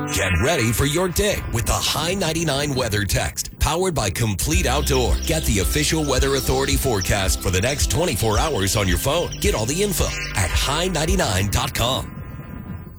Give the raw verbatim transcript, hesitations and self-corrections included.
Get ready for your day with the High ninety-nine Weather Text, powered by Complete Outdoor. Get the official Weather Authority forecast for the next twenty-four hours on your phone. Get all the info at high ninety-nine dot com.